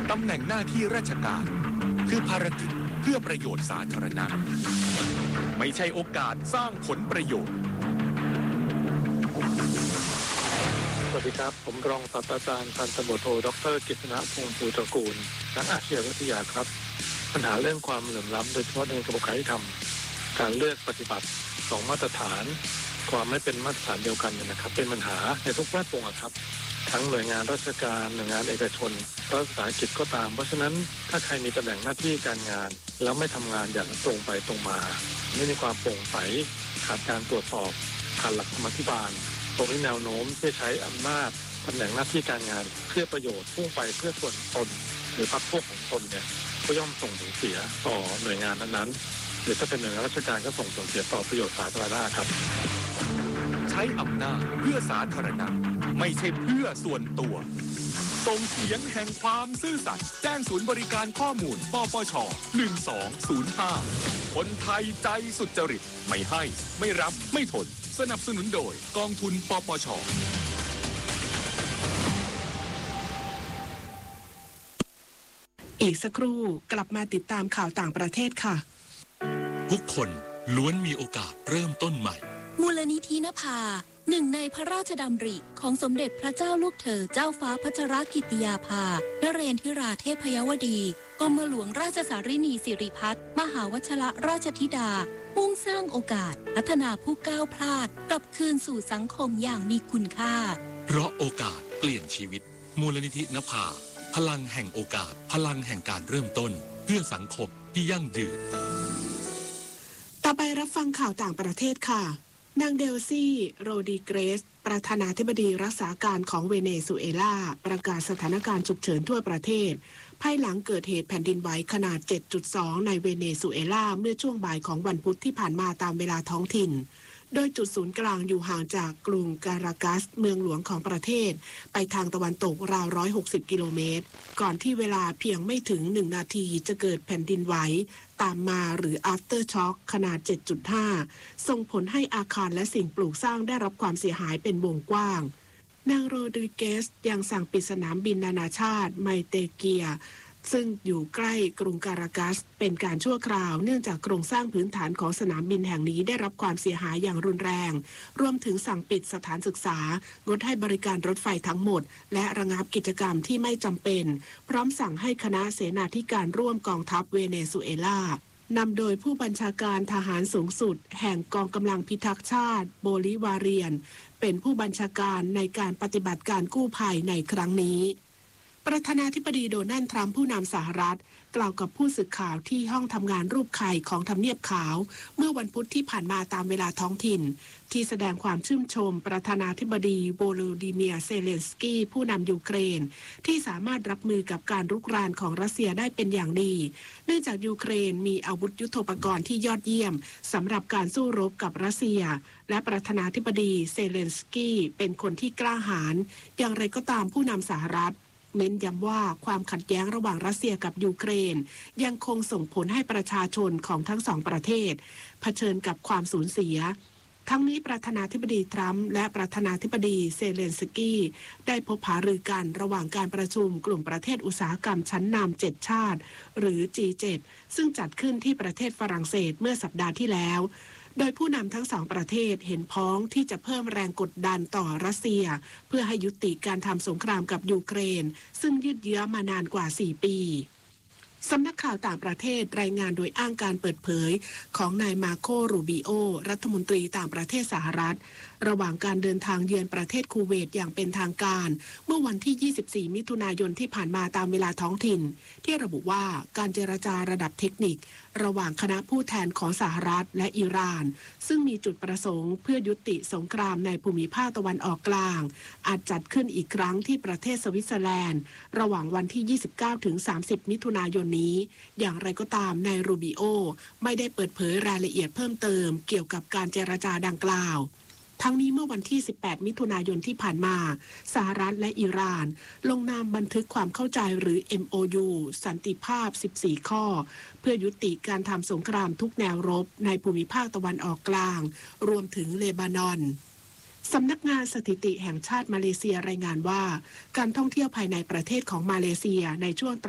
ตำแหน่งหน้าที่ราชการคือภารกิจเพื่อประโยชน์สาธารณะไม่ใช่โอกาสสร้างผลประโยชน์สวัสดีครับผมรองศาสตราจารย์พันตำรวจโทดร.กฤษณพงษ์ภูตระกูลนักอาชญาวิทยาครับปัญหาเรื่องความเหลื่อมล้ำโดยเฉพาะในระบบการยุติธรรมการเลือกปฏิบัติ2มาตรฐานความไม่เป็นมาตรฐานเดียวกันนะครับเป็นปัญหาในทุกแวดวงครับทั้งหน่วยงานราชการหน่วยงานเอกชนรัฐวิสาหกิจก็ตามเพราะฉะนั้นถ้าใครมีตำแหน่งหน้าที่การงานแล้วไม่ทำงานอย่างตรงไปตรงมาไม่มีความโปร่งใสขาดการตรวจสอบขาดหลักธรรมาภิบาลตรงนี้แนวโน้มที่ใช้อำนาจตำแหน่งหน้าที่การงานเพื่อประโยชน์พุ่งไปเพื่อส่วนตนหรือพรรคพวกของตนเนี่ยก็ย่อมส่งผลเสียต่อหน่วยงานนั้นๆหรือถ้าเป็นหน่วยงานราชการก็ส่งผลเสียต่อประโยชน์สาธารณะครับใช้อำนาจเพื่อสาธารณะไม่ใช่เพื่อส่วนตัวส่งเสียงแห่งความซื่อสัตย์แจ้งศูนย์บริการข้อมูลปปช1205คนไทยใจสุจริตไม่ให้ไม่รับไม่ทนสนับสนุนโดยกองทุนปปชอีกสักครู่กลับมาติดตามข่าวต่างประเทศค่ะทุกคนล้วนมีโอกาสเริ่มต้นใหม่มูลนิธินภาหนึ่งในพระราชดำริของสมเด็จพระเจ้าลูกเธอเจ้าฟ้าพัชรกิติยาภานเรนทิราเทพยวดีกรมหลวงราชสารินีสิริพัฒน์มหาวชรราชธิดามุ่งสร้างโอกาสพัฒนาผู้ก้าวพลาดกลับคืนสู่สังคมอย่างมีคุณค่าเพราะโอกาสเปลี่ยนชีวิตมูลนิธินภาพลังแห่งโอกาสพลังแห่งการเริ่มต้นเพื่อสังคมที่ยั่งยืนต่อไปรับฟังข่าวต่างประเทศค่ะนางเดลซี่โรดิเกรสประธานาธิบดีรักษาการของเวเนซุเอลาประกาศสถานการณ์ฉุกเฉินทั่วประเทศภายหลังเกิดเหตุแผ่นดินไหวขนาด 7.2 ในเวเนซุเอลาเมื่อช่วงบ่ายของวันพุธที่ผ่านมาตามเวลาท้องถิ่นโดยจุดศูนย์กลางอยู่ห่างจากกรุงการากัสเมืองหลวงของประเทศไปทางตะวันตกราว160กิโลเมตรก่อนที่เวลาเพียงไม่ถึง1นาทีจะเกิดแผ่นดินไหวตามมาหรือ after shock ขนาด 7.5 ส่งผลให้อาคารและสิ่งปลูกสร้างได้รับความเสียหายเป็นวงกว้างนางโรดริเกสยังสั่งปิดสนามบินนานาชาติไมเตเกียซึ่งอยู่ใกล้กรุงการากัสเป็นการชั่วคราวเนื่องจากโครงสร้างพื้นฐานของสนามบินแห่งนี้ได้รับความเสียหายอย่างรุนแรงรวมถึงสั่งปิดสถานศึกษางดให้บริการรถไฟทั้งหมดและระงับกิจกรรมที่ไม่จำเป็นพร้อมสั่งให้คณะเสนาธิการร่วมกองทัพเวเนซุเอลานำโดยผู้บัญชาการทหารสูงสุดแห่งกองกำลังพิทักษ์ชาติโบลิวาเรียนเป็นผู้บัญชาการในการปฏิบัติการกู้ภัยในครั้งนี้ประธานาธิบดีโดนัลด์ทรัมป์ผู้นำสหรัฐกล่าวกับผู้สื่อข่าวที่ห้องทำงานรูปไข่ของทำเนียบขาวเมื่อวันพุธที่ผ่านมาตามเวลาท้องถิ่นที่แสดงความชื่นชมประธานาธิบดีโวโลดิเมียร์เซเลนสกี้ผู้นำยูเครนที่สามารถรับมือกับการรุกรานของรัสเซียได้เป็นอย่างดีเนื่องจากยูเครนมีอาวุธยุทโธปกรณ์ที่ยอดเยี่ยมสำหรับการสู้รบกับรัสเซียและประธานาธิบดีเซเลนสกี้เป็นคนที่กล้าหาญอย่างไรก็ตามผู้นำสหรัฐเน้นย้ำว่าความขัดแย้งระหว่างรัสเซียกับยูเครนยังคงส่งผลให้ประชาชนของทั้งสองประเทศเผชิญกับความสูญเสียทั้งนี้ประธานาธิบดีทรัมป์และประธานาธิบดีเซเลนสกี้ได้พบหารือกันระหว่างการประชุมกลุ่มประเทศอุตสาหกรรมชั้นนำ7ชาติหรือ G7 ซึ่งจัดขึ้นที่ประเทศฝรั่งเศสเมื่อสัปดาห์ที่แล้วโดยผู้นำทั้งสองประเทศเห็นพ้องที่จะเพิ่มแรงกดดันต่อรัสเซียเพื่อให้ยุติการทำสงครามกับยูเครนซึ่งยืดเยื้อมานานกว่า4ปีสำนักข่าวต่างประเทศรายงานโดยอ้างการเปิดเผยของนายมาโครูบิโอรัฐมนตรีต่างประเทศสหรัฐระหว่างการเดินทางเยือนประเทศคูเวตอย่างเป็นทางการเมื่อวันที่24มิถุนายนที่ผ่านมาตามเวลาท้องถิ่นที่ระบุว่าการเจรจาระดับเทคนิคระหว่างคณะผู้แทนของสหรัฐและอิหร่านซึ่งมีจุดประสงค์เพื่อยุติสงครามในภูมิภาคตะวันออกกลางอาจจัดขึ้นอีกครั้งที่ประเทศสวิตเซอร์แลนด์ระหว่างวันที่29ถึง30มิถุนายนนี้อย่างไรก็ตามนายรูบิโอไม่ได้เปิดเผยรายละเอียดเพิ่มเติมเกี่ยวกับการเจรจาดังกล่าวทั้งนี้เมื่อวันที่18มิถุนายนที่ผ่านมาสหรัฐและอิหร่านลงนามบันทึกความเข้าใจหรือ MOU สันติภาพ14ข้อเพื่อยุติการทำสงครามทุกแนวรบในภูมิภาคตะวันออกกลางรวมถึงเลบานอนสำนักงานสถิติแห่งชาติมาเลเซียรายงานว่าการท่องเที่ยวภายในประเทศของมาเลเซียในช่วง